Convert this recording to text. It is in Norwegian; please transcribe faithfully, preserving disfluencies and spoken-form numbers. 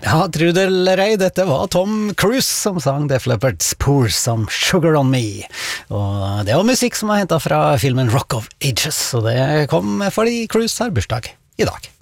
Ja, tro det eller ei, dette var Tom Cruise som sang Def Leppard's Pour Some Sugar On Me. Og det var musikk som var hentet fra filmen Rock of Ages, og det kom fordi Cruise har bursdag i dag.